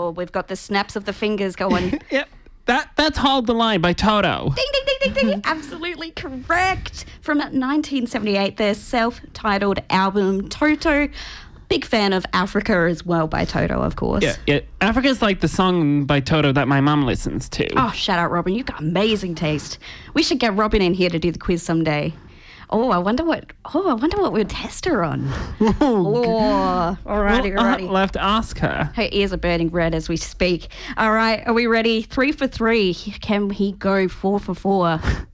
Oh, we've got the snaps of the fingers going. Yep. That's Hold the Line by Toto. Ding, ding, ding, ding, ding. Absolutely correct. From 1978, their self-titled album, Toto. Big fan of Africa as well by Toto, of course. Yeah. Africa's like the song by Toto that my mum listens to. Oh, shout out, Robin. You've got amazing taste. We should get Robin in here to do the quiz someday. I wonder what we'd test her on. Alrighty. I'll have to ask her. Her ears are burning red as we speak. All right, are we ready? 3 for 3. Can he go 4 for 4?